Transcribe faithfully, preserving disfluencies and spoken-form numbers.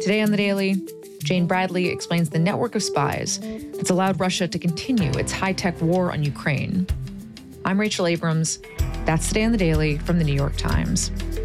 Today on The Daily, Jane Bradley explains the network of spies that's allowed Russia to continue its high-tech war on Ukraine. I'm Rachel Abrams. That's Today on The Daily from The New York Times.